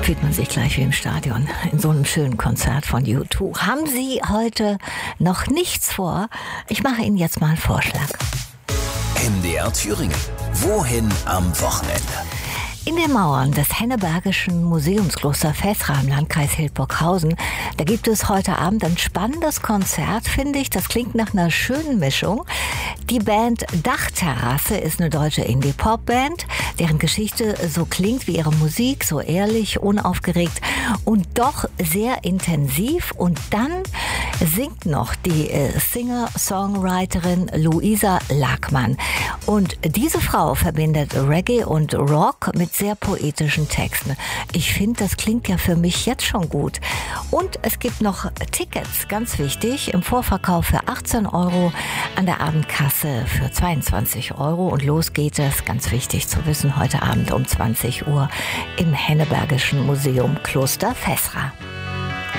Fühlt man sich gleich wie im Stadion in so einem schönen Konzert von U2. Haben Sie heute noch nichts vor? Ich mache Ihnen jetzt mal einen Vorschlag. MDR Thüringen. Wohin am Wochenende? In den Mauern des Hennebergischen Museumsklosters Fäßra im Landkreis Hildburghausen, da gibt es heute Abend ein spannendes Konzert, finde ich. Das klingt nach einer schönen Mischung. Die Band Dachterrasse ist eine deutsche Indie-Pop-Band, deren Geschichte so klingt wie ihre Musik, so ehrlich, unaufgeregt und doch sehr intensiv. Und dann singt noch die Singer-Songwriterin Luisa Lackmann. Und diese Frau verbindet Reggae und Rock mit sehr poetischen Texten. Ich finde, das klingt ja für mich jetzt schon gut. Und es gibt noch Tickets, ganz wichtig, im Vorverkauf für 18 €, an der Abendkasse für 22 € und los geht es, ganz wichtig zu wissen, heute Abend um 20 Uhr im Hennebergischen Museum Kloster Fäßra.